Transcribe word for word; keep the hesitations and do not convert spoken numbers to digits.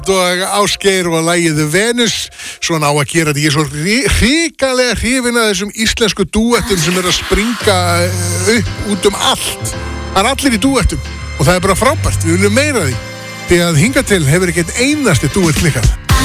og Ásgeir og lagið Venus. Svona á að gera þetta. Ég er svo hrikalega hrifin að þessum íslensku dúettum sem eru að springa upp út um allt. Það er allir í dúettum og það er bara frábært. Við viljum meira því. Því að hingað til hefur ekki einn einasti dúett klikkað.